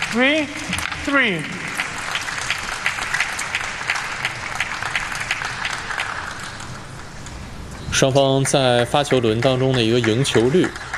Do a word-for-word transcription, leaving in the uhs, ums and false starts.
three, three. 双方在发球轮当中的一个赢球率